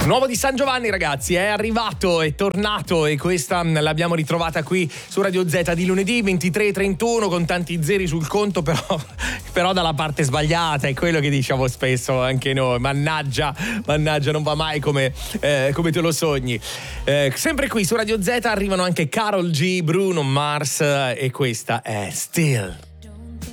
Nuovo di San Giovanni, ragazzi, è arrivato, è tornato e questa l'abbiamo ritrovata qui su Radio Z di lunedì 23:31 con tanti zeri sul conto, però dalla parte sbagliata, è quello che diciamo spesso anche noi. Mannaggia, non va mai come te lo sogni. Sempre qui su Radio Z arrivano anche Karol G, Bruno Mars e questa è Still.